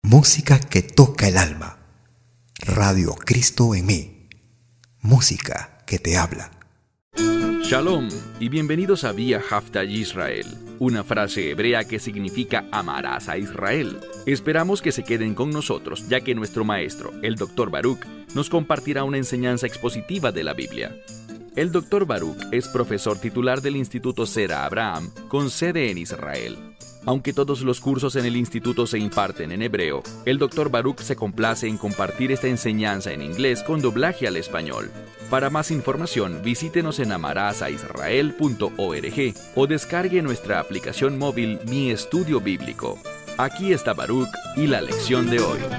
Música que toca el alma. Radio Cristo en mí. Música que te habla. Shalom y bienvenidos a Vía Hafta Yisrael, una frase hebrea que significa amarás a Israel. Esperamos que se queden con nosotros, ya que nuestro maestro, el Dr. Baruch, nos compartirá una enseñanza expositiva de la Biblia. El Dr. Baruch es profesor titular del Instituto Sera Abraham, con sede en Israel. Aunque todos los cursos en el instituto se imparten en hebreo, el Dr. Baruch se complace en compartir esta enseñanza en inglés con doblaje al español. Para más información, visítenos en amarasaisrael.org o descargue nuestra aplicación móvil Mi Estudio Bíblico. Aquí está Baruch y la lección de hoy.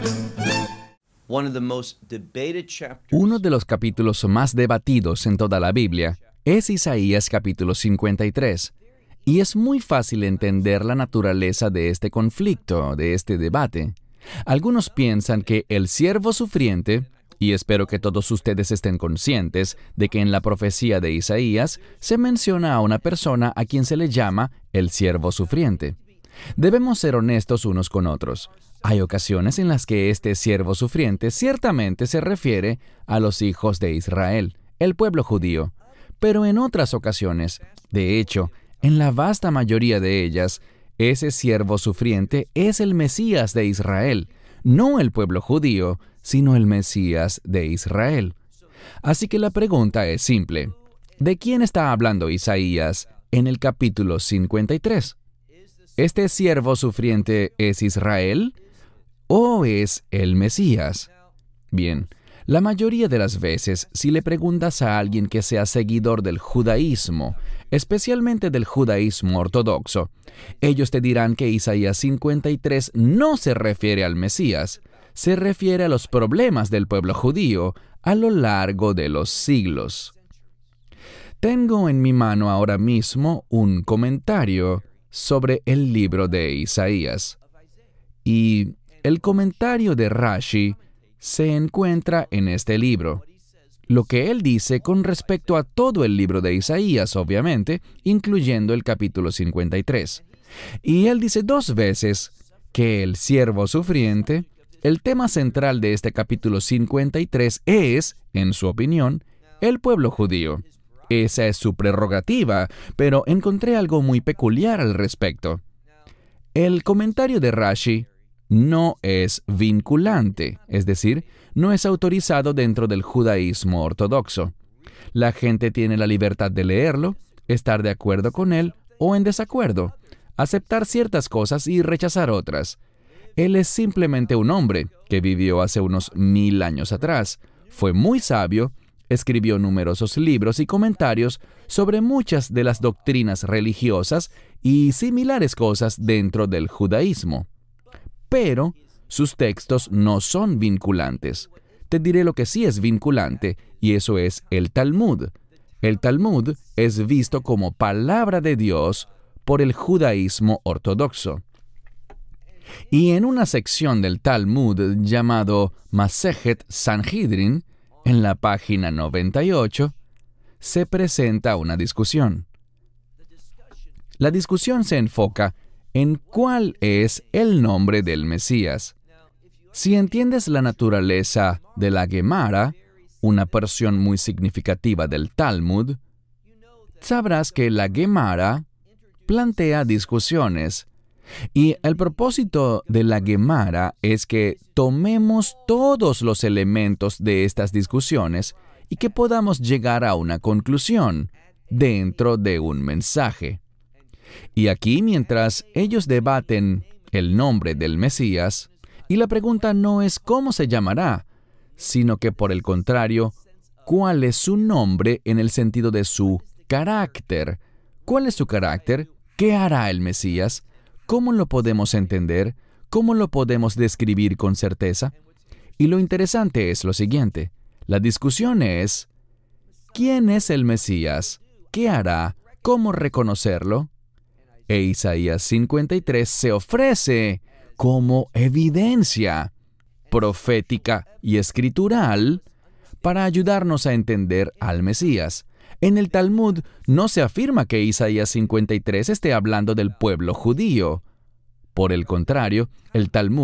Uno de los capítulos más debatidos en toda la Biblia es Isaías capítulo 53. Y es muy fácil entender la naturaleza de este conflicto, de este debate. Algunos piensan que el siervo sufriente, y espero que todos ustedes estén conscientes de que en la profecía de Isaías se menciona a una persona a quien se le llama el siervo sufriente. Debemos ser honestos unos con otros. Hay ocasiones en las que este siervo sufriente ciertamente se refiere a los hijos de Israel, el pueblo judío. Pero en otras ocasiones, de hecho, en la vasta mayoría de ellas, ese siervo sufriente es el Mesías de Israel, no el pueblo judío, sino el Mesías de Israel. Así que la pregunta es simple. ¿De quién está hablando Isaías en el capítulo 53? ¿Este siervo sufriente es Israel o es el Mesías? Bien, la mayoría de las veces, si le preguntas a alguien que sea seguidor del judaísmo, especialmente del judaísmo ortodoxo, ellos te dirán que Isaías 53 no se refiere al Mesías, se refiere a los problemas del pueblo judío a lo largo de los siglos. Tengo en mi mano ahora mismo un comentario sobre el libro de Isaías. Y el comentario de Rashi se encuentra en este libro. Lo que él dice con respecto a todo el libro de Isaías, obviamente, incluyendo el capítulo 53. Y él dice 2 veces que el siervo sufriente, el tema central de este capítulo 53 es, en su opinión, el pueblo judío. Esa es su prerrogativa, pero encontré algo muy peculiar al respecto. El comentario de Rashi no es vinculante, es decir, no es autorizado dentro del judaísmo ortodoxo. La gente tiene la libertad de leerlo, estar de acuerdo con él o en desacuerdo, aceptar ciertas cosas y rechazar otras. Él es simplemente un hombre que vivió hace unos 1000 años atrás, fue muy sabio, escribió numerosos libros y comentarios sobre muchas de las doctrinas religiosas y similares cosas dentro del judaísmo. Pero sus textos no son vinculantes. Te diré lo que sí es vinculante, y eso es el Talmud. El Talmud es visto como palabra de Dios por el judaísmo ortodoxo. Y en una sección del Talmud llamado Masejet Sanhedrin, en la página 98, se presenta una discusión. La discusión se enfoca en cuál es el nombre del Mesías. Si entiendes la naturaleza de la Gemara, una porción muy significativa del Talmud, sabrás que la Gemara plantea discusiones. Y el propósito de la Gemara es que tomemos todos los elementos de estas discusiones y que podamos llegar a una conclusión dentro de un mensaje. Y aquí, mientras ellos debaten el nombre del Mesías, y la pregunta no es cómo se llamará, sino que por el contrario, ¿cuál es su nombre en el sentido de su carácter? ¿Cuál es su carácter? ¿Qué hará el Mesías? ¿Cómo lo podemos entender? ¿Cómo lo podemos describir con certeza? Y lo interesante es lo siguiente. La discusión es, ¿quién es el Mesías? ¿Qué hará? ¿Cómo reconocerlo? E Isaías 53 se ofrece como evidencia profética y escritural para ayudarnos a entender al Mesías. En el Talmud no se afirma que Isaías 53 esté hablando del pueblo judío. Por el contrario, el Talmud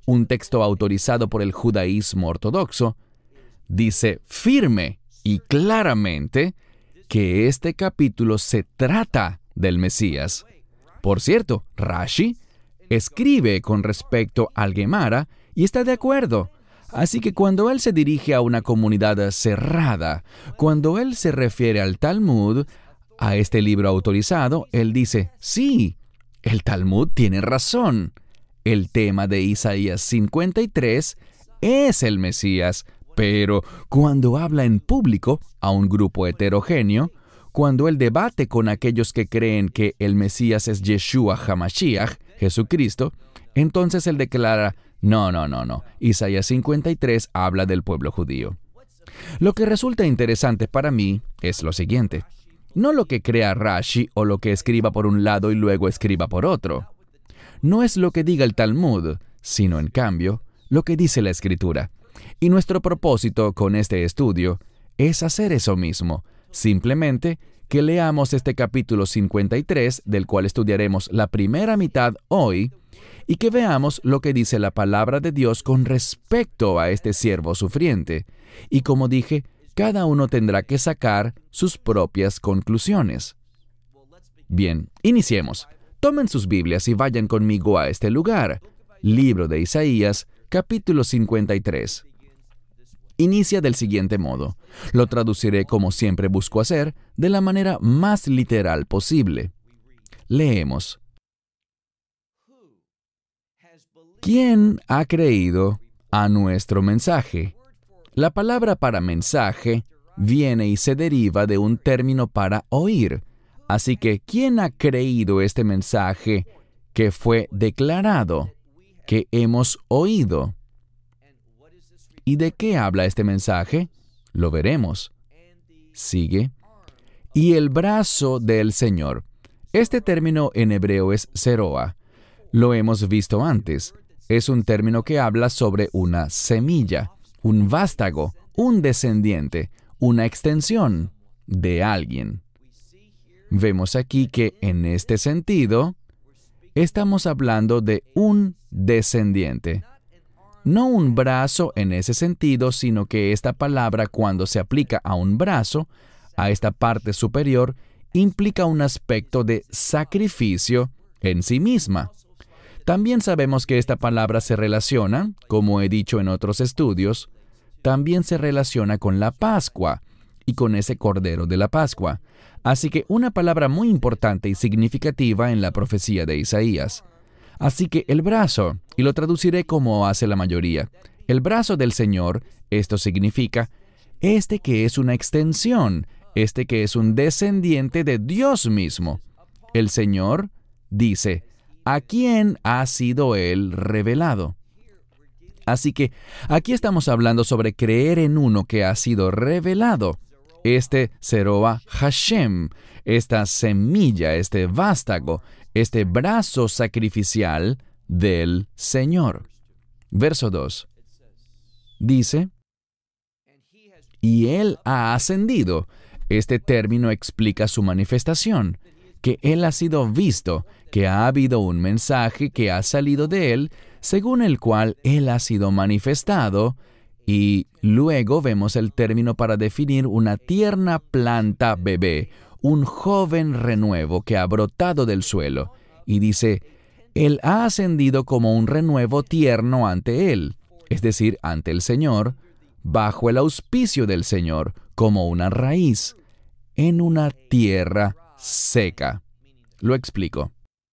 un texto autorizado por el judaísmo ortodoxo, dice firme y claramente que este capítulo se trata del Mesías. Por cierto, Rashi escribe con respecto al Gemara y está de acuerdo. Así que cuando él se dirige a una comunidad cerrada, cuando él se refiere al Talmud, a este libro autorizado, él dice, sí, el Talmud tiene razón. El tema de Isaías 53 es el Mesías, pero cuando habla en público a un grupo heterogéneo, cuando él debate con aquellos que creen que el Mesías es Yeshua HaMashiach, Jesucristo, entonces él declara, no, Isaías 53 habla del pueblo judío. Lo que resulta interesante para mí es lo siguiente. No lo que crea Rashi o lo que escriba por un lado y luego escriba por otro. No es lo que diga el Talmud, sino en cambio, lo que dice la Escritura. Y nuestro propósito con este estudio es hacer eso mismo, simplemente que leamos este capítulo 53, del cual estudiaremos la primera mitad hoy, y que veamos lo que dice la palabra de Dios con respecto a este siervo sufriente. Y como dije, cada uno tendrá que sacar sus propias conclusiones. Bien, iniciemos. Tomen sus Biblias y vayan conmigo a este lugar. Libro de Isaías, capítulo 53. Inicia del siguiente modo. Lo traduciré como siempre busco hacer, de la manera más literal posible. Leemos. ¿Quién ha creído a nuestro mensaje? La palabra para mensaje viene y se deriva de un término para oír. Así que, ¿quién ha creído este mensaje que fue declarado, que hemos oído? ¿Y de qué habla este mensaje? Lo veremos. Sigue. Y el brazo del Señor. Este término en hebreo es zeroa. Lo hemos visto antes. Es un término que habla sobre una semilla, un vástago, un descendiente, una extensión de alguien. Vemos aquí que en este sentido, estamos hablando de un descendiente. No un brazo en ese sentido, sino que esta palabra, cuando se aplica a un brazo, a esta parte superior, implica un aspecto de sacrificio en sí misma. También sabemos que esta palabra se relaciona, como he dicho en otros estudios, también se relaciona con la Pascua y con ese Cordero de la Pascua. Así que una palabra muy importante y significativa en la profecía de Isaías. Así que el brazo, y lo traduciré como hace la mayoría, el brazo del Señor, esto significa, este que es una extensión, este que es un descendiente de Dios mismo. El Señor dice, ¿a quién ha sido Él revelado? Así que aquí estamos hablando sobre creer en uno que ha sido revelado. Este Zeroa Hashem, esta semilla, este vástago, este brazo sacrificial del Señor. Verso 2. Dice, y Él ha ascendido. Este término explica su manifestación, que Él ha sido visto, que ha habido un mensaje que ha salido de Él, según el cual Él ha sido manifestado, y luego vemos el término para definir una tierna planta bebé, un joven renuevo que ha brotado del suelo, y dice, Él ha ascendido como un renuevo tierno ante Él, es decir, ante el Señor, bajo el auspicio del Señor, como una raíz, en una tierra seca. Lo explico.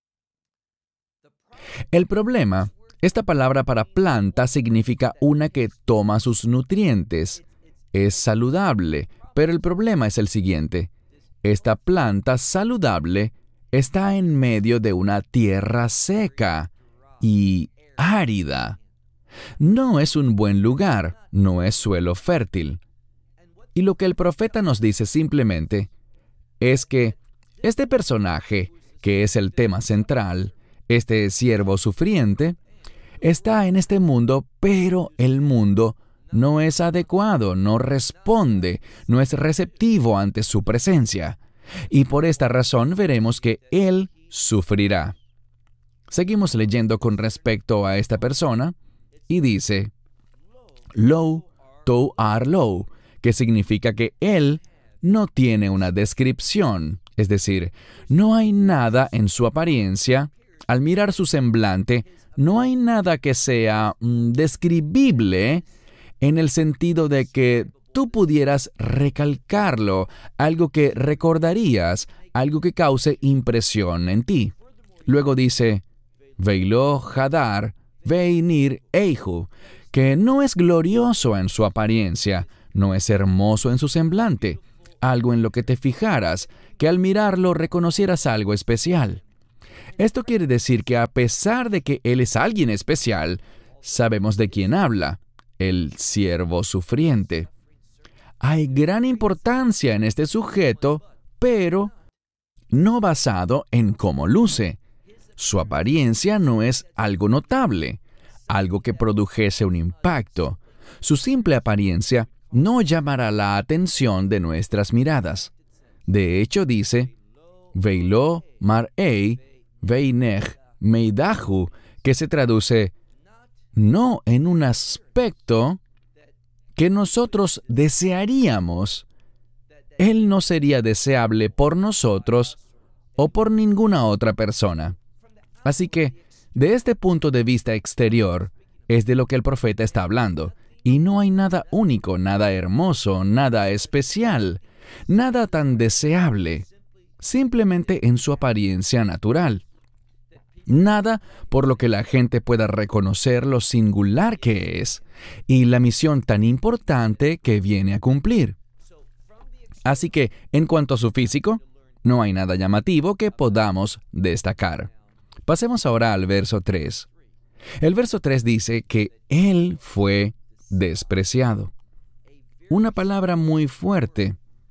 El problema, esta palabra para planta significa una que toma sus nutrientes. Es saludable, pero el problema es el siguiente. Esta planta saludable está en medio de una tierra seca y árida. No es un buen lugar, no es suelo fértil. Y lo que el profeta nos dice simplemente es que este personaje, que es el tema central, este siervo sufriente, está en este mundo, pero el mundo no es adecuado, no responde, no es receptivo ante su presencia. Y por esta razón veremos que Él sufrirá. Seguimos leyendo con respecto a esta persona. y dice, Lo, tou ar lo, que significa que él no tiene una descripción, es decir, no hay nada en su apariencia. Al mirar su semblante, no hay nada que sea describible en el sentido de que tú pudieras recalcarlo, algo que recordarías, algo que cause impresión en ti. Luego dice, Veilo hadar veinir eihu, que no es glorioso en su apariencia, no es hermoso en su semblante, algo en lo que te fijaras, que al mirarlo reconocieras algo especial. Esto quiere decir que a pesar de que él es alguien especial, sabemos de quién habla, el siervo sufriente. Hay gran importancia en este sujeto, pero no basado en cómo luce. Su apariencia no es algo notable, algo que produjese un impacto. Su simple apariencia no llamará la atención de nuestras miradas. De hecho, dice, Veilo mar'ei veinech meidahu, que se traduce, no en un aspecto que nosotros desearíamos. Él no sería deseable por nosotros o por ninguna otra persona. Así que, de este punto de vista exterior, es de lo que el profeta está hablando. Y no hay nada único, nada hermoso, nada especial, nada tan deseable, simplemente en su apariencia natural. Nada por lo que la gente pueda reconocer lo singular que es y la misión tan importante que viene a cumplir. Así que, en cuanto a su físico, no hay nada llamativo que podamos destacar. Pasemos ahora al verso 3. El verso 3 dice que Él fue despreciado. Una palabra muy fuerte.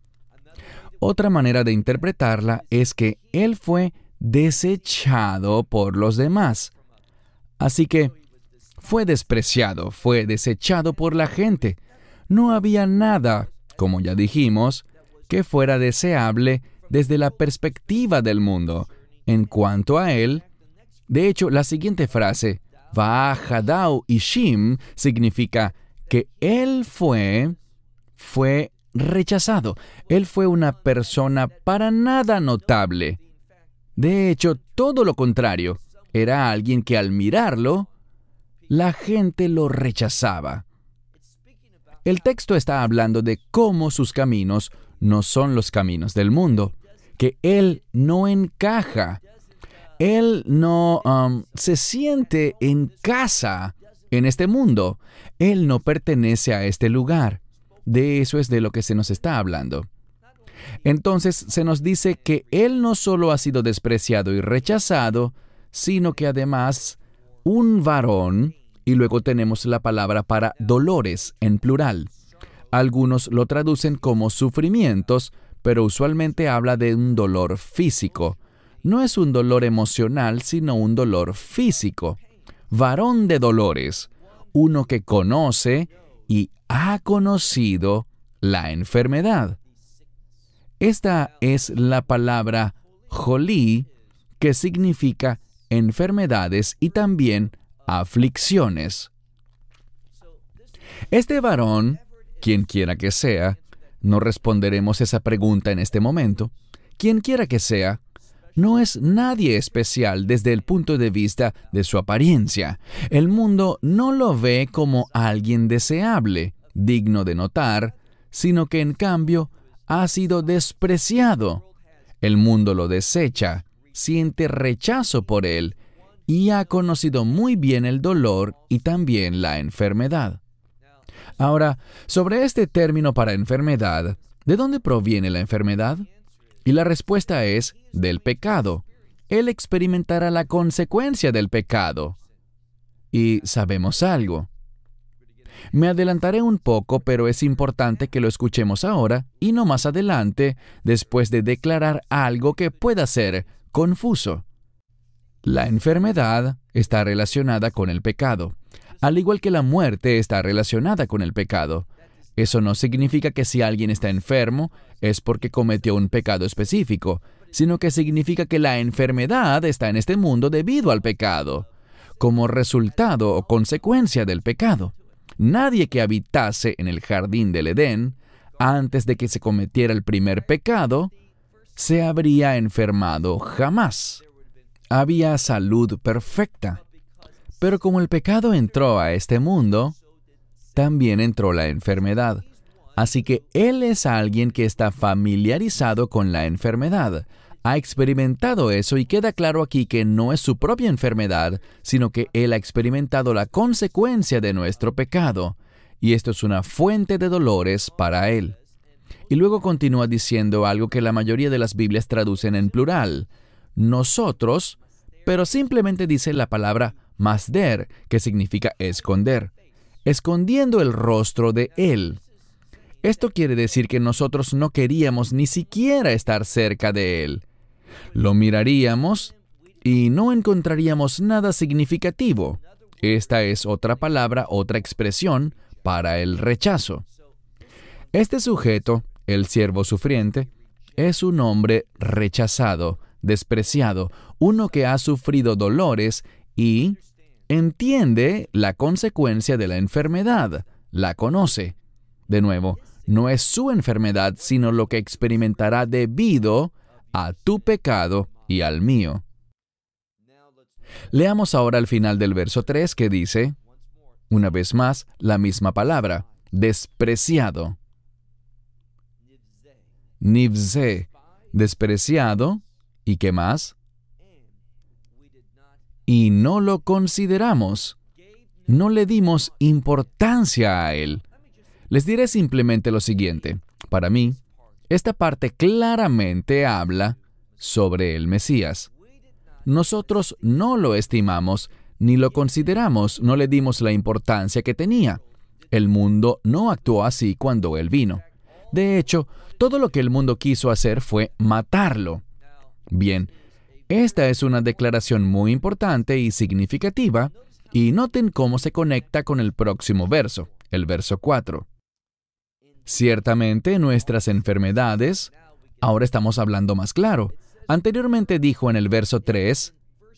Otra manera de interpretarla es que Él fue desechado por los demás. Así que fue despreciado, fue desechado por la gente. No había nada, como ya dijimos, que fuera deseable desde la perspectiva del mundo. En cuanto a Él, de hecho, la siguiente frase, Va'ahadau ishim, significa que Él fue rechazado. Él fue una persona para nada notable. De hecho, todo lo contrario. Era alguien que al mirarlo, la gente lo rechazaba. El texto está hablando de cómo sus caminos no son los caminos del mundo, que Él no encaja. Él no se siente en casa en este mundo. Él no pertenece a este lugar. De eso es de lo que se nos está hablando. Entonces se nos dice que Él no solo ha sido despreciado y rechazado, sino que además un varón, y luego tenemos la palabra para dolores en plural. Algunos lo traducen como sufrimientos, pero usualmente habla de un dolor físico. No es un dolor emocional, sino un dolor físico. Varón de dolores, uno que conoce y ha conocido la enfermedad. Esta es la palabra jolí, que significa enfermedades y también aflicciones. Este varón, quien quiera que sea, no responderemos esa pregunta en este momento, quien quiera que sea, no es nadie especial desde el punto de vista de su apariencia. El mundo no lo ve como alguien deseable, digno de notar, sino que en cambio ha sido despreciado. El mundo lo desecha, siente rechazo por él y ha conocido muy bien el dolor y también la enfermedad. Ahora, sobre este término para enfermedad, ¿de dónde proviene la enfermedad? Y la respuesta es del pecado. Él experimentará la consecuencia del pecado. Y sabemos algo. Me adelantaré un poco, pero es importante que lo escuchemos ahora y no más adelante, después de declarar algo que pueda ser confuso. La enfermedad está relacionada con el pecado, al igual que la muerte está relacionada con el pecado. Eso no significa que si alguien está enfermo es porque cometió un pecado específico, sino que significa que la enfermedad está en este mundo debido al pecado. como resultado o consecuencia del pecado. Nadie que habitase en el jardín del Edén, antes de que se cometiera el primer pecado, se habría enfermado jamás. Había salud perfecta. Pero como el pecado entró a este mundo, también entró la enfermedad. Así que Él es alguien que está familiarizado con la enfermedad. Ha experimentado eso y queda claro aquí que no es su propia enfermedad, sino que Él ha experimentado la consecuencia de nuestro pecado. Y esto es una fuente de dolores para Él. Y luego continúa diciendo algo que la mayoría de las Biblias traducen en plural. Nosotros, pero simplemente dice la palabra masder, que significa esconder. Escondiendo el rostro de Él. Esto quiere decir que nosotros no queríamos ni siquiera estar cerca de Él. Lo miraríamos y no encontraríamos nada significativo. Esta es otra palabra, otra expresión para el rechazo. Este sujeto, el siervo sufriente, es un hombre rechazado, despreciado, uno que ha sufrido dolores y entiende la consecuencia de la enfermedad, la conoce. De nuevo, no es su enfermedad, sino lo que experimentará debido a tu pecado y al mío. Leamos ahora el final del verso 3 que dice, una vez más, la misma palabra, despreciado. Nivze, despreciado, ¿y qué más? Y no lo consideramos, no le dimos importancia a Él. Les diré simplemente lo siguiente. Para mí, esta parte claramente habla sobre el Mesías. Nosotros no lo estimamos, ni lo consideramos, no le dimos la importancia que tenía. El mundo no actuó así cuando Él vino. De hecho, todo lo que el mundo quiso hacer fue matarlo. Bien, esta es una declaración muy importante y significativa, y noten cómo se conecta con el próximo verso, el verso 4. Ciertamente nuestras enfermedades, ahora estamos hablando más claro. Anteriormente dijo en el verso 3,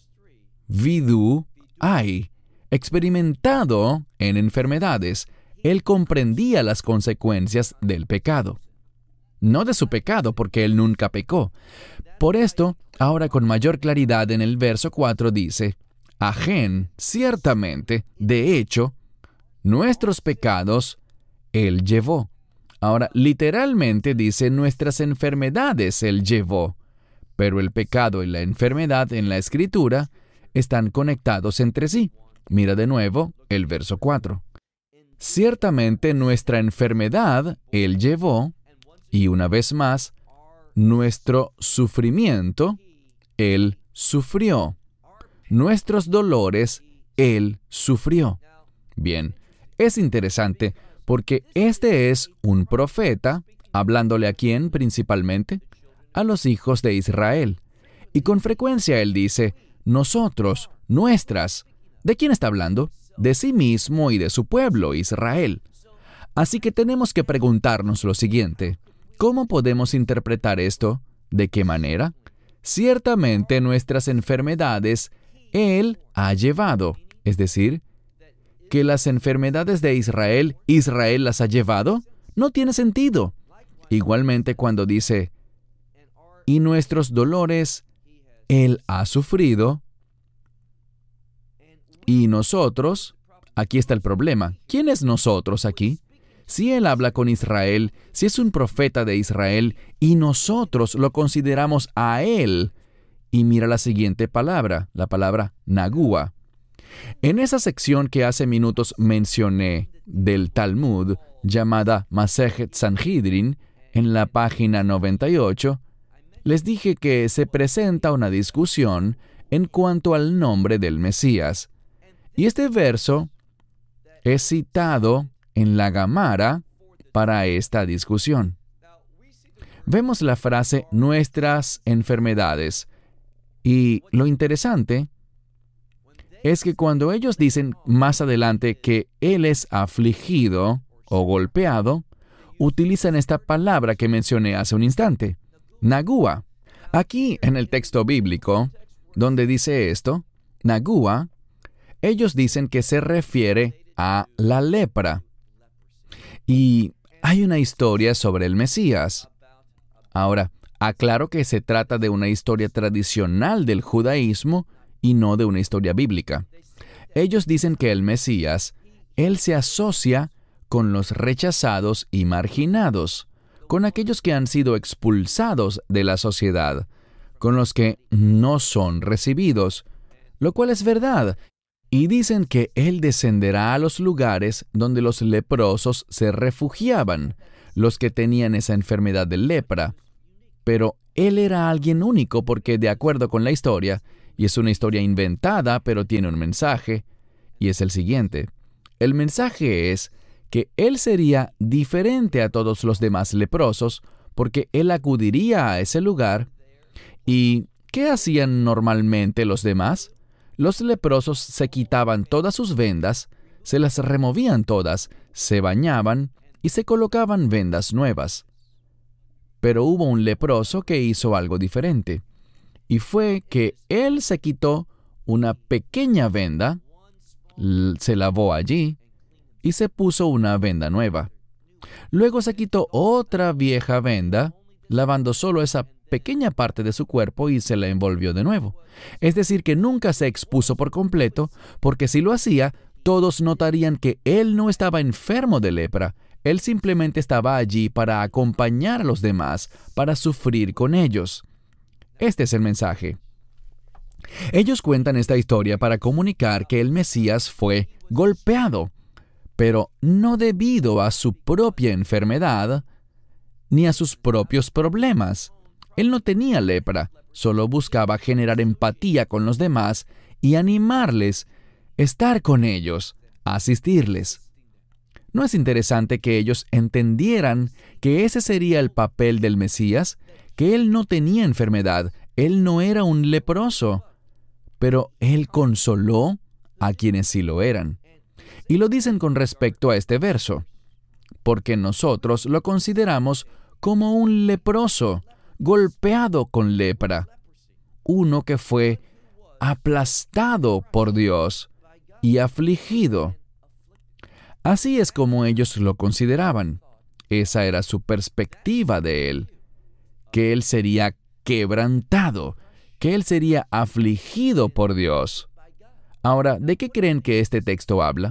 vidu hay, experimentado en enfermedades. Él comprendía las consecuencias del pecado. No de su pecado, porque Él nunca pecó. Por esto, ahora con mayor claridad en el verso 4 dice, ajén, ciertamente, de hecho, nuestros pecados Él llevó. Ahora, literalmente dice, nuestras enfermedades Él llevó. Pero el pecado y la enfermedad en la Escritura están conectados entre sí. Mira de nuevo el verso 4. Ciertamente nuestra enfermedad Él llevó, y una vez más, nuestro sufrimiento Él sufrió. Nuestros dolores Él sufrió. Bien, es interesante porque este es un profeta, hablándole a quién principalmente, a los hijos de Israel. Y con frecuencia él dice, nosotros, nuestras. ¿De quién está hablando? De sí mismo y de su pueblo, Israel. Así que tenemos que preguntarnos lo siguiente, ¿cómo podemos interpretar esto? ¿De qué manera? Ciertamente nuestras enfermedades Él ha llevado, es decir, que las enfermedades de Israel, Israel las ha llevado, no tiene sentido. Igualmente cuando dice, y nuestros dolores Él ha sufrido, y nosotros, aquí está el problema. ¿Quién es nosotros aquí? Si Él habla con Israel, si es un profeta de Israel, y nosotros lo consideramos a Él, y mira la siguiente palabra, la palabra nagua. En esa sección que hace minutos mencioné del Talmud, llamada Masejet Sanhedrin, en la página 98, les dije que se presenta una discusión en cuanto al nombre del Mesías. Y este verso es citado en la Gamara para esta discusión. Vemos la frase nuestras enfermedades. Y lo interesante es que cuando ellos dicen más adelante que Él es afligido o golpeado, utilizan esta palabra que mencioné hace un instante, nagua. Aquí en el texto bíblico, donde dice esto, nagua, Ellos dicen que se refiere a la lepra. Y hay una historia sobre el Mesías. Ahora, aclaro que se trata de una historia tradicional del judaísmo y no de una historia bíblica. Ellos dicen que el Mesías, él se asocia con los rechazados y marginados, con aquellos que han sido expulsados de la sociedad, con los que no son recibidos, lo cual es verdad. Y dicen que Él descenderá a los lugares donde los leprosos se refugiaban, los que tenían esa enfermedad de lepra. Pero Él era alguien único porque, de acuerdo con la historia, y es una historia inventada, pero tiene un mensaje, y es el siguiente. El mensaje es que Él sería diferente a todos los demás leprosos porque Él acudiría a ese lugar. ¿Y qué hacían normalmente los demás? Los leprosos se quitaban todas sus vendas, se las removían todas, se bañaban y se colocaban vendas nuevas. Pero hubo un leproso que hizo algo diferente, y fue que él se quitó una pequeña venda, se lavó allí y se puso una venda nueva. Luego se quitó otra vieja venda, lavando solo esa pequeña parte de su cuerpo y se la envolvió de nuevo. Es decir, que nunca se expuso por completo, porque si lo hacía, todos notarían que él no estaba enfermo de lepra. Él simplemente estaba allí para acompañar a los demás, para sufrir con ellos. Este es el mensaje. Ellos cuentan esta historia para comunicar que el Mesías fue golpeado, pero no debido a su propia enfermedad ni a sus propios problemas. Él no tenía lepra, solo buscaba generar empatía con los demás y animarles, estar con ellos, asistirles. ¿No es interesante que ellos entendieran que ese sería el papel del Mesías? Que él no tenía enfermedad, él no era un leproso, pero él consoló a quienes sí lo eran. Y lo dicen con respecto a este verso, porque nosotros lo consideramos como un leproso, golpeado con lepra, uno que fue aplastado por Dios y afligido. Así es como ellos lo consideraban. Esa era su perspectiva de él, que él sería quebrantado, que él sería afligido por Dios. Ahora, ¿de qué creen que este texto habla?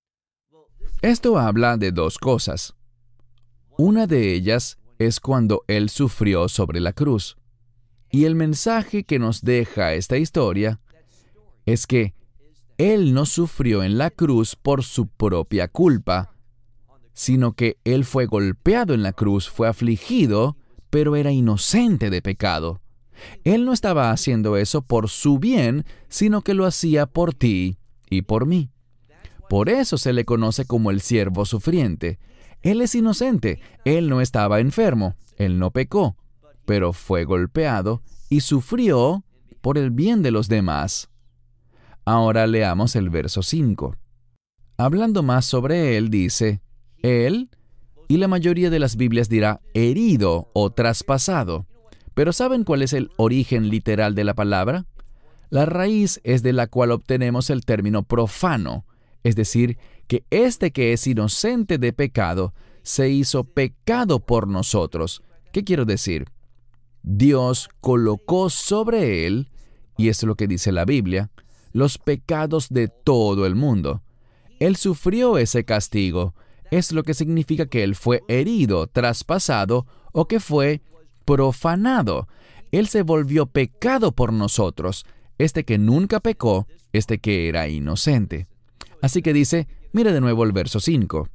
Esto habla de dos cosas. Una de ellas es cuando Él sufrió sobre la cruz. Y el mensaje que nos deja esta historia es que Él no sufrió en la cruz por su propia culpa, sino que Él fue golpeado en la cruz, fue afligido, pero era inocente de pecado. Él no estaba haciendo eso por su bien, sino que lo hacía por ti y por mí. Por eso se le conoce como el siervo sufriente. Él es inocente, él no estaba enfermo, él no pecó, pero fue golpeado y sufrió por el bien de los demás. Ahora leamos el verso 5. Hablando más sobre él, dice, él, y la mayoría de las Biblias dirá herido o traspasado. Pero ¿saben cuál es el origen literal de la palabra? La raíz es de la cual obtenemos el término profano, es decir, que este que es inocente de pecado se hizo pecado por nosotros. ¿Qué quiero decir? Dios colocó sobre él, y es lo que dice la Biblia, los pecados de todo el mundo. Él sufrió ese castigo. Es lo que significa que él fue herido, traspasado o que fue profanado. Él se volvió pecado por nosotros, este que nunca pecó, este que era inocente. Así que dice, mira de nuevo el verso 5.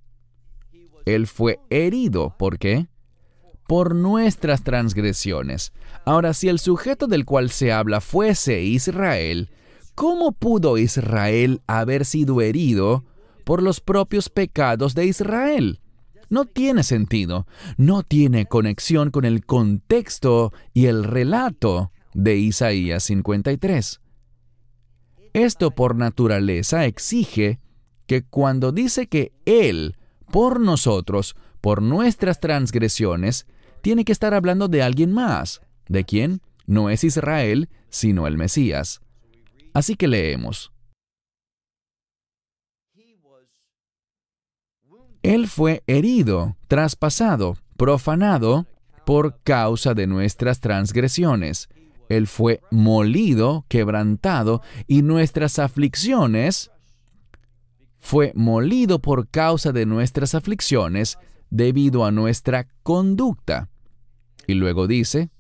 Él fue herido, ¿por qué? Por nuestras transgresiones. Ahora, si el sujeto del cual se habla fuese Israel, ¿cómo pudo Israel haber sido herido por los propios pecados de Israel? No tiene sentido, no tiene conexión con el contexto y el relato de Isaías 53. Esto por naturaleza exige que cuando dice que Él, por nosotros, por nuestras transgresiones, tiene que estar hablando de alguien más. ¿De quién? No es Israel, sino el Mesías. Así que leemos. Él fue herido, traspasado, profanado por causa de nuestras transgresiones. Él fue molido, quebrantado, y nuestras aflicciones, fue molido por causa de nuestras aflicciones debido a nuestra conducta. Y luego dice,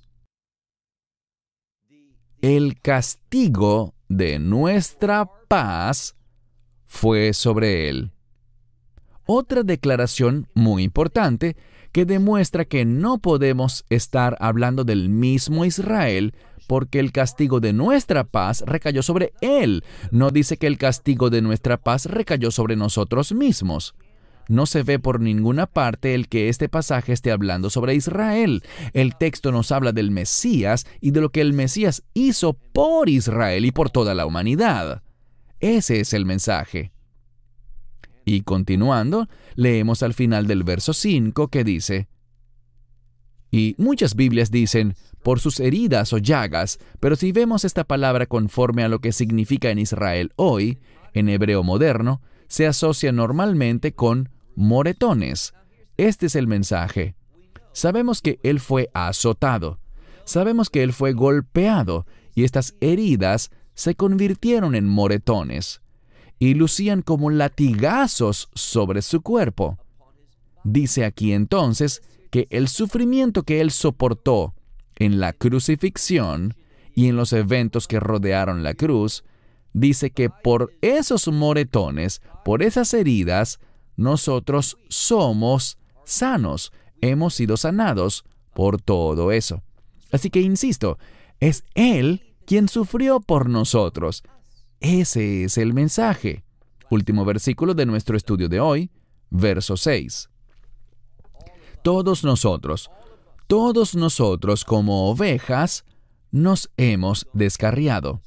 el castigo de nuestra paz fue sobre él. Otra declaración muy importante que demuestra que no podemos estar hablando del mismo Israel porque el castigo de nuestra paz recayó sobre él. No dice que el castigo de nuestra paz recayó sobre nosotros mismos. No se ve por ninguna parte el que este pasaje esté hablando sobre Israel. El texto nos habla del Mesías y de lo que el Mesías hizo por Israel y por toda la humanidad. Ese es el mensaje. Y continuando, leemos al final del verso 5 que dice, y muchas Biblias dicen, por sus heridas o llagas, pero si vemos esta palabra conforme a lo que significa en Israel hoy, en hebreo moderno, se asocia normalmente con moretones. Este es el mensaje. Sabemos que él fue azotado, sabemos que él fue golpeado, y estas heridas se convirtieron en moretones, y lucían como latigazos sobre su cuerpo. Dice aquí entonces que el sufrimiento que él soportó en la crucifixión y en los eventos que rodearon la cruz, dice que por esos moretones, por esas heridas, nosotros somos sanos, hemos sido sanados por todo eso. Así que insisto, es Él quien sufrió por nosotros. Ese es el mensaje. Último versículo de nuestro estudio de hoy, verso 6. Todos nosotros como ovejas, nos hemos descarriado.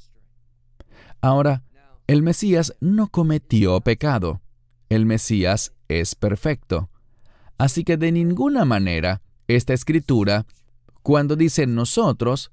Ahora, el Mesías no cometió pecado. El Mesías es perfecto. Así que de ninguna manera, esta escritura, cuando dice nosotros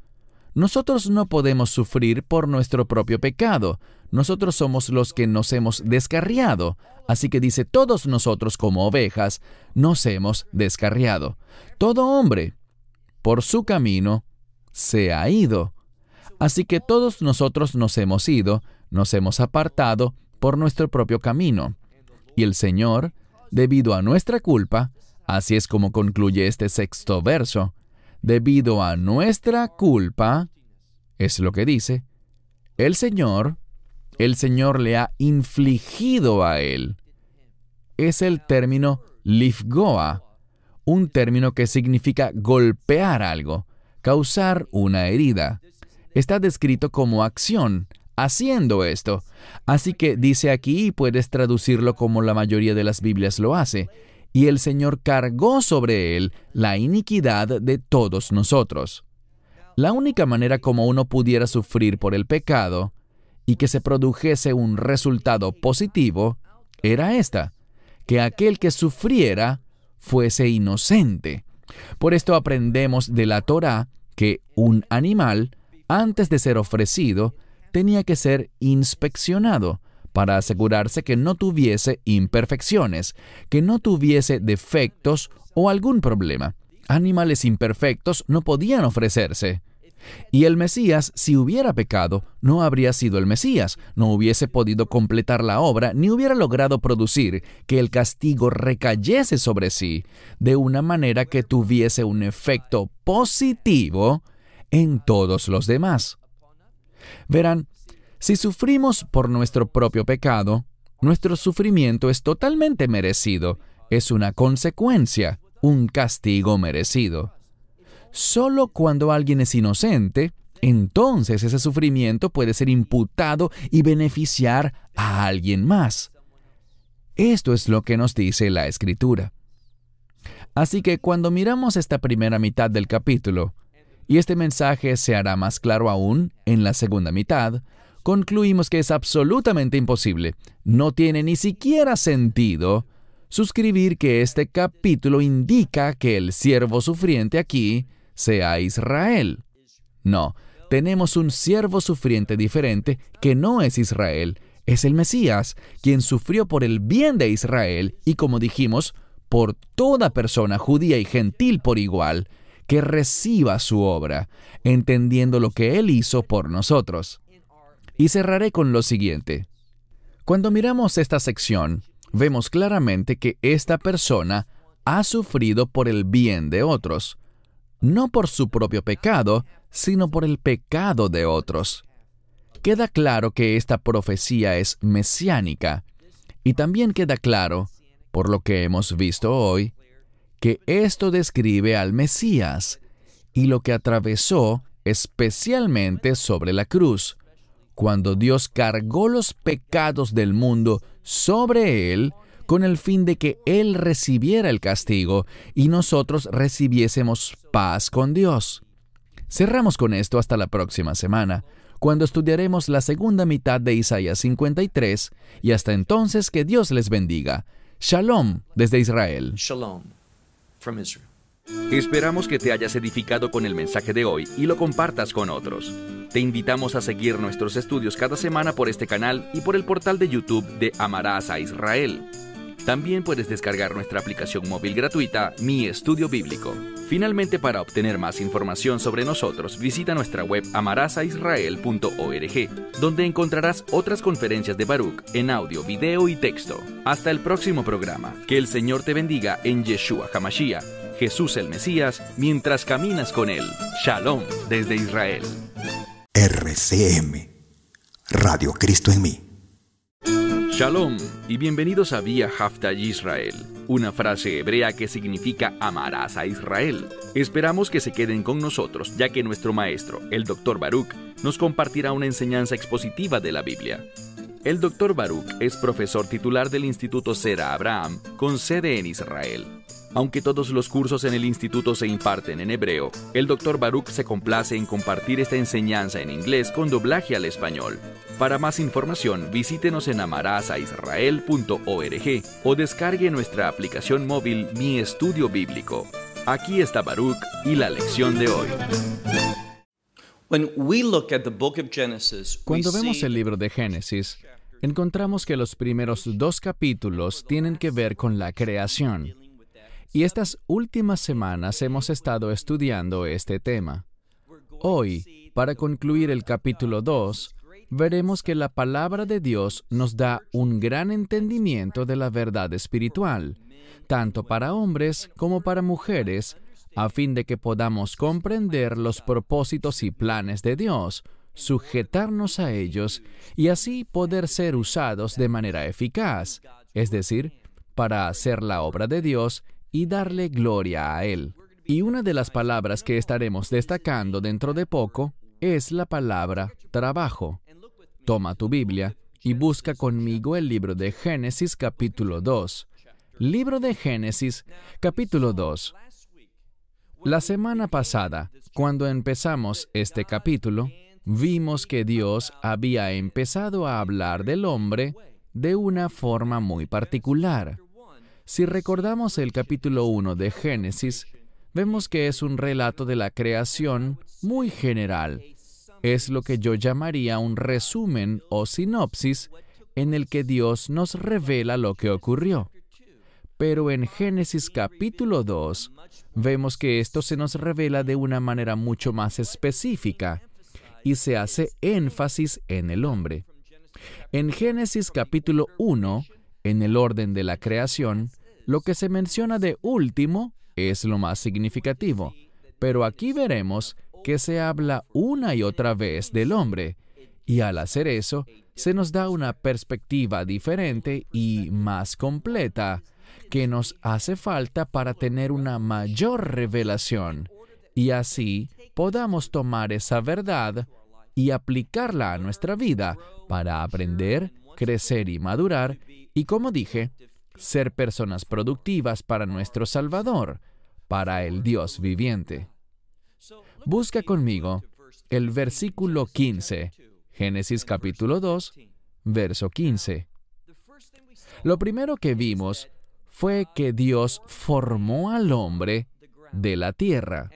no podemos sufrir por nuestro propio pecado. Nosotros somos los que nos hemos descarriado. Así que dice, todos nosotros como ovejas nos hemos descarriado. Todo hombre, por su camino, se ha ido. Así que todos nosotros nos hemos ido, nos hemos apartado por nuestro propio camino. Y el Señor, debido a nuestra culpa, así es como concluye este sexto verso, debido a nuestra culpa, es lo que dice, el Señor le ha infligido a él. Es el término lifgoa, un término que significa golpear algo, causar una herida. Está descrito como acción, haciendo esto. Así que dice aquí, y puedes traducirlo como la mayoría de las Biblias lo hace, y el Señor cargó sobre él la iniquidad de todos nosotros. La única manera como uno pudiera sufrir por el pecado y que se produjese un resultado positivo era esta, que aquel que sufriera fuese inocente. Por esto aprendemos de la Torá que un animal, antes de ser ofrecido, tenía que ser inspeccionado para asegurarse que no tuviese imperfecciones, que no tuviese defectos o algún problema. Animales imperfectos no podían ofrecerse. Y el Mesías, si hubiera pecado, no habría sido el Mesías, no hubiese podido completar la obra, ni hubiera logrado producir que el castigo recayese sobre sí de una manera que tuviese un efecto positivo en todos los demás. Verán, si sufrimos por nuestro propio pecado, nuestro sufrimiento es totalmente merecido, es una consecuencia, un castigo merecido. Solo cuando alguien es inocente, entonces ese sufrimiento puede ser imputado y beneficiar a alguien más. Esto es lo que nos dice la Escritura. Así que cuando miramos esta primera mitad del capítulo, y este mensaje se hará más claro aún en la segunda mitad, concluimos que es absolutamente imposible, no tiene ni siquiera sentido, suscribir que este capítulo indica que el siervo sufriente aquí sea Israel. No, tenemos un siervo sufriente diferente que no es Israel. Es el Mesías, quien sufrió por el bien de Israel y, como dijimos, por toda persona judía y gentil por igual, que reciba su obra, entendiendo lo que Él hizo por nosotros. Y cerraré con lo siguiente. Cuando miramos esta sección, vemos claramente que esta persona ha sufrido por el bien de otros, no por su propio pecado, sino por el pecado de otros. Queda claro que esta profecía es mesiánica, y también queda claro, por lo que hemos visto hoy, que esto describe al Mesías y lo que atravesó especialmente sobre la cruz, cuando Dios cargó los pecados del mundo sobre Él con el fin de que Él recibiera el castigo y nosotros recibiésemos paz con Dios. Cerramos con esto hasta la próxima semana, cuando estudiaremos la segunda mitad de Isaías 53, y hasta entonces que Dios les bendiga. Shalom desde Israel. Shalom from Israel. Esperamos que te hayas edificado con el mensaje de hoy y lo compartas con otros. Te invitamos a seguir nuestros estudios cada semana por este canal y por el portal de YouTube de Amarás a Israel. También puedes descargar nuestra aplicación móvil gratuita, Mi Estudio Bíblico. Finalmente, para obtener más información sobre nosotros, visita nuestra web amarasaisrael.org, donde encontrarás otras conferencias de Baruch en audio, video y texto. Hasta el próximo programa. Que el Señor te bendiga en Yeshua HaMashiach, Jesús el Mesías, mientras caminas con Él. Shalom desde Israel. RCM, Radio Cristo en mí. Shalom y bienvenidos a Vía Haftaj Israel, una frase hebrea que significa amarás a Israel. Esperamos que se queden con nosotros, ya que nuestro maestro, el Dr. Baruch, nos compartirá una enseñanza expositiva de la Biblia. El Dr. Baruch es profesor titular del Instituto Zera Abraham, con sede en Israel. Aunque todos los cursos en el instituto se imparten en hebreo, el Dr. Baruch se complace en compartir esta enseñanza en inglés con doblaje al español. Para más información, visítenos en amarasaisrael.org o descargue nuestra aplicación móvil Mi Estudio Bíblico. Aquí está Baruch y la lección de hoy. Cuando vemos el libro de Génesis, encontramos que los primeros 2 capítulos tienen que ver con la creación. Y estas últimas semanas hemos estado estudiando este tema. Hoy, para concluir el capítulo 2, veremos que la palabra de Dios nos da un gran entendimiento de la verdad espiritual, tanto para hombres como para mujeres, a fin de que podamos comprender los propósitos y planes de Dios, sujetarnos a ellos y así poder ser usados de manera eficaz, es decir, para hacer la obra de Dios y darle gloria a Él. Y una de las palabras que estaremos destacando dentro de poco es la palabra trabajo. Toma tu Biblia y busca conmigo el libro de Génesis capítulo 2. Libro de Génesis capítulo 2. La semana pasada, cuando empezamos este capítulo, vimos que Dios había empezado a hablar del hombre de una forma muy particular. Si recordamos el capítulo 1 de Génesis, vemos que es un relato de la creación muy general. Es lo que yo llamaría un resumen o sinopsis en el que Dios nos revela lo que ocurrió. Pero en Génesis capítulo 2, vemos que esto se nos revela de una manera mucho más específica y se hace énfasis en el hombre. En Génesis capítulo 1, en el orden de la creación, lo que se menciona de último es lo más significativo, pero aquí veremos que se habla una y otra vez del hombre, y al hacer eso, se nos da una perspectiva diferente y más completa que nos hace falta para tener una mayor revelación, y así podamos tomar esa verdad y aplicarla a nuestra vida para aprender, crecer y madurar, y como dije, ser personas productivas para nuestro Salvador, para el Dios viviente. Busca conmigo el versículo 15, Génesis capítulo 2, verso 15. Lo primero que vimos fue que Dios formó al hombre de la tierra.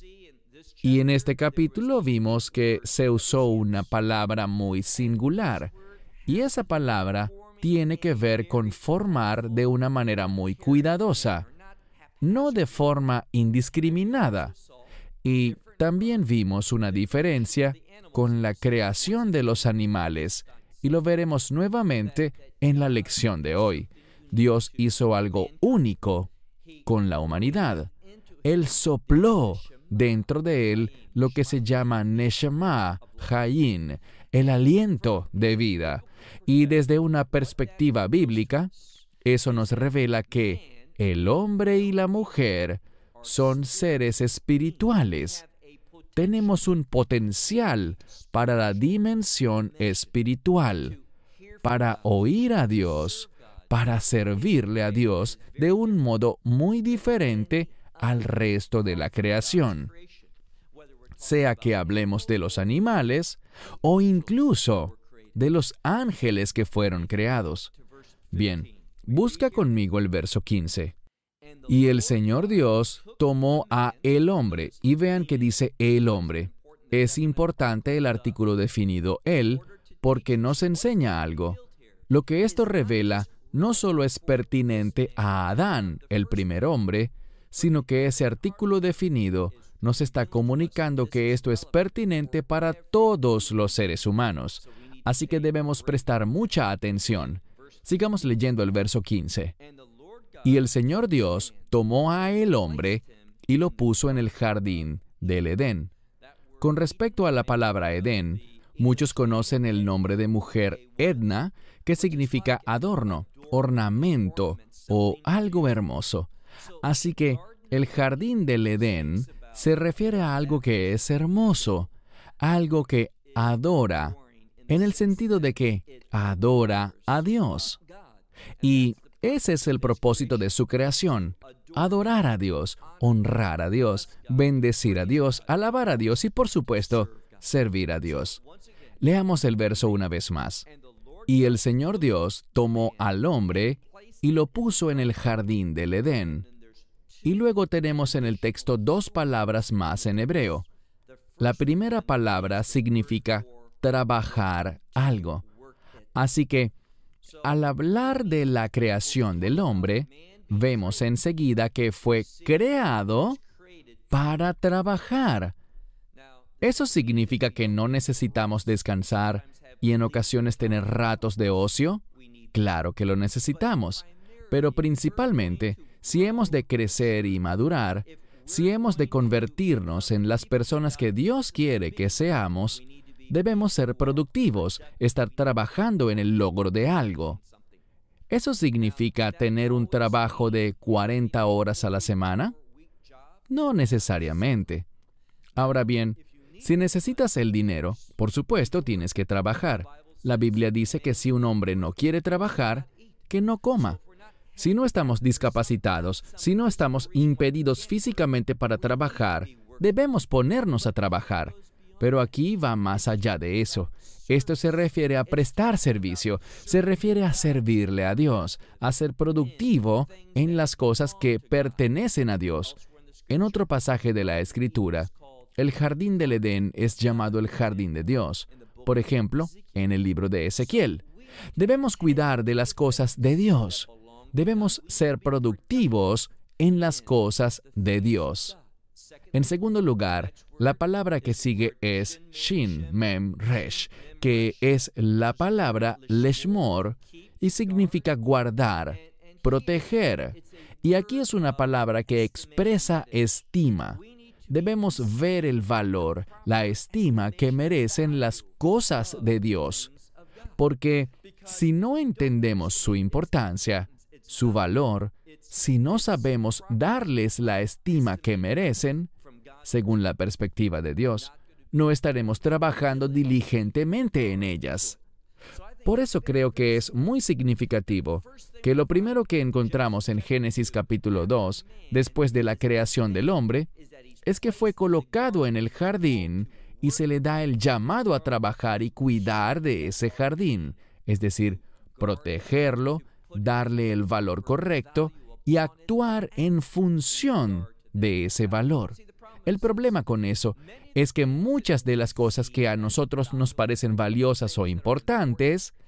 Y en este capítulo vimos que se usó una palabra muy singular, Y esa palabra tiene que ver con formar de una manera muy cuidadosa, no de forma indiscriminada. Y también vimos una diferencia con la creación de los animales, y lo veremos nuevamente en la lección de hoy. Dios hizo algo único con la humanidad. Él sopló dentro de él lo que se llama Neshama Hayim, el aliento de vida. Y desde una perspectiva bíblica, eso nos revela que el hombre y la mujer son seres espirituales. Tenemos un potencial para la dimensión espiritual, para oír a Dios, para servirle a Dios de un modo muy diferente al resto de la creación. Sea que hablemos de los animales o incluso de los ángeles que fueron creados. Bien, busca conmigo el verso 15. Y el Señor Dios tomó a el hombre, y vean que dice el hombre. Es importante el artículo definido él, porque nos enseña algo. Lo que esto revela no solo es pertinente a Adán, el primer hombre, sino que ese artículo definido nos está comunicando que esto es pertinente para todos los seres humanos. Así que debemos prestar mucha atención. Sigamos leyendo el verso 15. Y el Señor Dios tomó a el hombre y lo puso en el jardín del Edén. Con respecto a la palabra Edén, muchos conocen el nombre de mujer Edna, que significa adorno, ornamento o algo hermoso. Así que el jardín del Edén se refiere a algo que es hermoso, algo que adora, en el sentido de que adora a Dios. Y ese es el propósito de su creación: adorar a Dios, honrar a Dios, bendecir a Dios, alabar a Dios y, por supuesto, servir a Dios. Leamos el verso una vez más. Y el Señor Dios tomó al hombre y lo puso en el jardín del Edén. Y luego tenemos en el texto dos palabras más en hebreo. La primera palabra significa trabajar algo. Así que, al hablar de la creación del hombre, vemos enseguida que fue creado para trabajar. ¿Eso significa que no necesitamos descansar y en ocasiones tener ratos de ocio? Claro que lo necesitamos, pero principalmente, si hemos de crecer y madurar, si hemos de convertirnos en las personas que Dios quiere que seamos, debemos ser productivos, estar trabajando en el logro de algo. ¿Eso significa tener un trabajo de 40 horas a la semana? No necesariamente. Ahora bien, si necesitas el dinero, por supuesto tienes que trabajar. La Biblia dice que si un hombre no quiere trabajar, que no coma. Si no estamos discapacitados, si no estamos impedidos físicamente para trabajar, debemos ponernos a trabajar. Pero aquí va más allá de eso. Esto se refiere a prestar servicio, se refiere a servirle a Dios, a ser productivo en las cosas que pertenecen a Dios. En otro pasaje de la Escritura, el jardín del Edén es llamado el jardín de Dios. Por ejemplo, en el libro de Ezequiel. Debemos cuidar de las cosas de Dios. Debemos ser productivos en las cosas de Dios. En segundo lugar, la palabra que sigue es Shin Mem Resh, que es la palabra Leshmor y significa guardar, proteger. Y aquí es una palabra que expresa estima. Debemos ver el valor, la estima que merecen las cosas de Dios, porque si no entendemos su importancia, su valor, si no sabemos darles la estima que merecen, según la perspectiva de Dios, no estaremos trabajando diligentemente en ellas. Por eso creo que es muy significativo que lo primero que encontramos en Génesis capítulo 2, después de la creación del hombre, es que fue colocado en el jardín y se le da el llamado a trabajar y cuidar de ese jardín, es decir, protegerlo, darle el valor correcto y actuar en función de ese valor. El problema con eso es que muchas de las cosas que a nosotros nos parecen valiosas o importantes,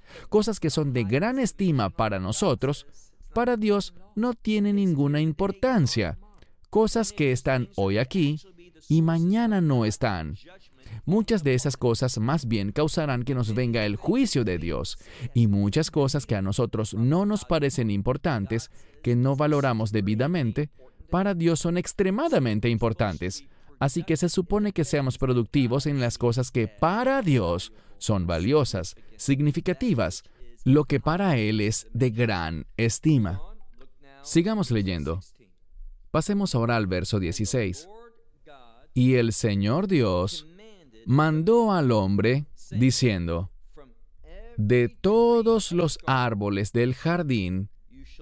Cosas que son de gran estima para nosotros, para Dios no tienen ninguna importancia. Cosas que están hoy aquí y mañana no están. Muchas de esas cosas más bien causarán que nos venga el juicio de Dios. Y muchas cosas que a nosotros no nos parecen importantes, que no valoramos debidamente, para Dios son extremadamente importantes. Así que se supone que seamos productivos en las cosas que para Dios son valiosas, significativas, lo que para Él es de gran estima. Sigamos leyendo. Pasemos ahora al verso 16. Y el Señor Dios mandó al hombre, diciendo, de todos los árboles del jardín,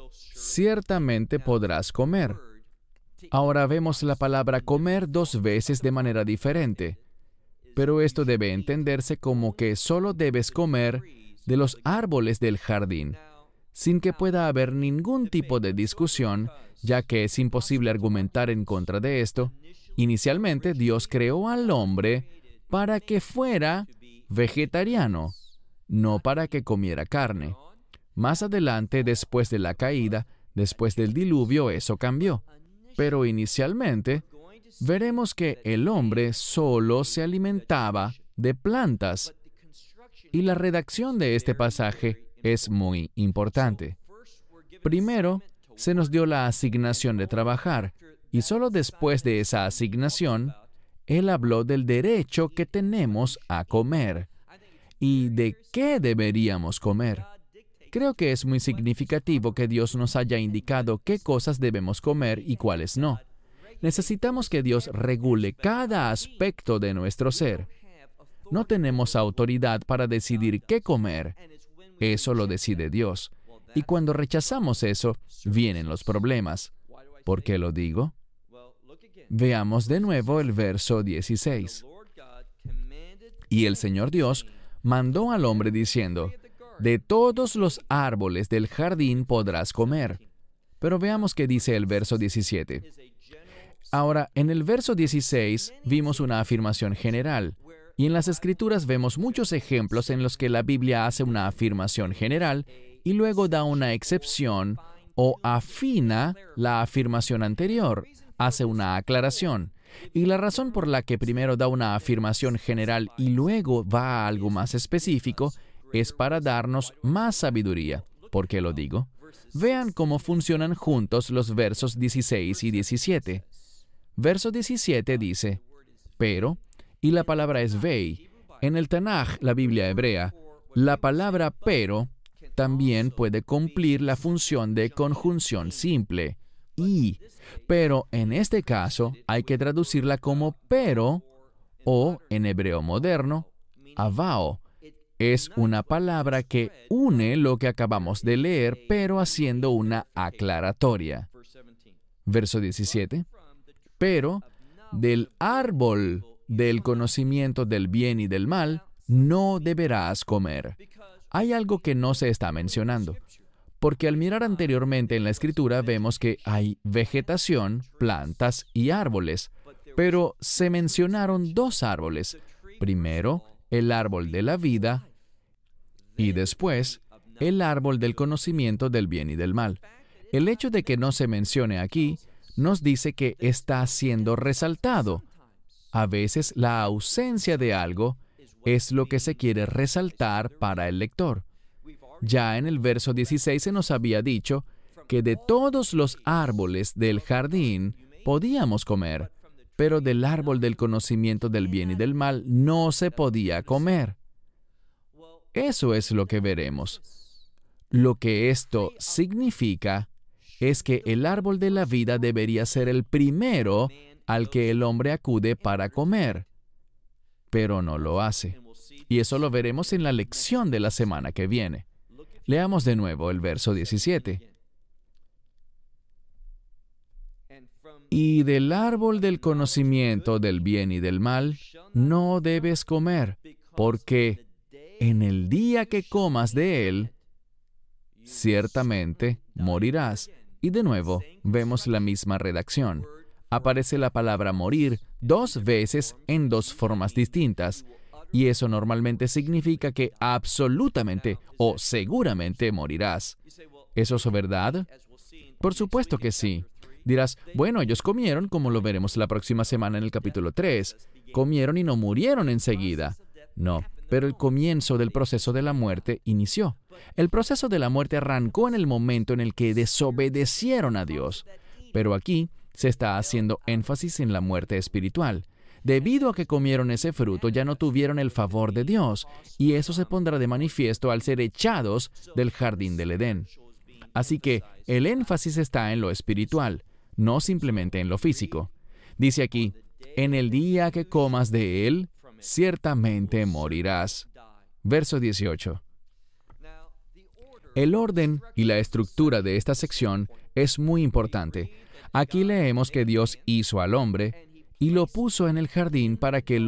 ciertamente podrás comer. Ahora vemos la palabra comer dos veces de manera diferente, pero esto debe entenderse como que solo debes comer de los árboles del jardín, sin que pueda haber ningún tipo de discusión, ya que es imposible argumentar en contra de esto. Inicialmente, Dios creó al hombre para que fuera vegetariano, no para que comiera carne. Más adelante, después de la caída, después del diluvio, eso cambió. Pero inicialmente, veremos que el hombre solo se alimentaba de plantas. Y la redacción de este pasaje es muy importante. Primero, se nos dio la asignación de trabajar, y solo después de esa asignación, Él habló del derecho que tenemos a comer y de qué deberíamos comer. Creo que es muy significativo que Dios nos haya indicado qué cosas debemos comer y cuáles no. Necesitamos que Dios regule cada aspecto de nuestro ser. No tenemos autoridad para decidir qué comer. Eso lo decide Dios. Y cuando rechazamos eso, vienen los problemas. ¿Por qué lo digo? Veamos de nuevo el verso 16. Y el Señor Dios mandó al hombre diciendo, de todos los árboles del jardín podrás comer. Pero veamos qué dice el verso 17. Ahora, en el verso 16 vimos una afirmación general, y en las Escrituras vemos muchos ejemplos en los que la Biblia hace una afirmación general y luego da una excepción o afina la afirmación anterior, hace una aclaración. Y la razón por la que primero da una afirmación general y luego va a algo más específico es para darnos más sabiduría. ¿Por qué lo digo? Vean cómo funcionan juntos los versos 16 y 17. Verso 17 dice, pero, y la palabra es vei. En el Tanaj, la Biblia hebrea, la palabra pero también puede cumplir la función de conjunción simple, y. Pero en este caso hay que traducirla como pero, o en hebreo moderno, avao. Es una palabra que une lo que acabamos de leer, pero haciendo una aclaratoria. Verso 17. Pero del árbol del conocimiento del bien y del mal no deberás comer. Hay algo que no se está mencionando, porque al mirar anteriormente en la Escritura vemos que hay vegetación, plantas y árboles, pero se mencionaron dos árboles. Primero, el árbol de la vida y después, el árbol del conocimiento del bien y del mal. El hecho de que no se mencione aquí nos dice que está siendo resaltado. A veces la ausencia de algo es lo que se quiere resaltar para el lector. Ya en el verso 16 se nos había dicho que de todos los árboles del jardín podíamos comer, pero del árbol del conocimiento del bien y del mal no se podía comer. Eso es lo que veremos. Lo que esto significa es que el árbol de la vida debería ser el primero al que el hombre acude para comer, pero no lo hace. Y eso lo veremos en la lección de la semana que viene. Leamos de nuevo el verso 17. Y del árbol del conocimiento del bien y del mal no debes comer, porque en el día que comas de él, ciertamente morirás. Y de nuevo, vemos la misma redacción. Aparece la palabra morir dos veces en dos formas distintas. y eso normalmente significa que absolutamente o seguramente morirás. ¿Es eso verdad? Por supuesto que sí. Dirás, bueno, ellos comieron, como lo veremos la próxima semana en el capítulo 3. Comieron y no murieron enseguida. No, pero el comienzo del proceso de la muerte inició. El proceso de la muerte arrancó en el momento en el que desobedecieron a Dios. Pero aquí se está haciendo énfasis en la muerte espiritual. Debido a que comieron ese fruto, ya no tuvieron el favor de Dios, y eso se pondrá de manifiesto al ser echados del jardín del Edén. Así que el énfasis está en lo espiritual, no simplemente en lo físico. Dice aquí, en el día que comas de él, ciertamente morirás. Verso 18. El orden y la estructura de esta sección es muy importante. Aquí leemos que Dios hizo al hombre y lo puso en el jardín para que